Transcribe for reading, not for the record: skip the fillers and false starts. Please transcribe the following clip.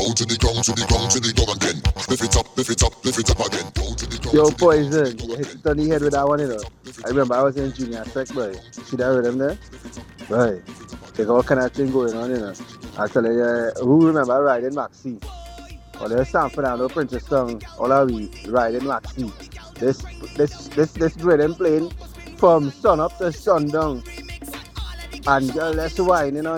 Yo, Poison, you hit it on the head with that one, you know. I remember I was in junior sec, boy. See that rhythm there? Boy, there's all kind of thing going on, you know. I tell you, who remember riding Maxi? Or there's something down the Princess song, all of we riding Maxi. This rhythm playing from sun up to sundown. And girl, let's wine, you know.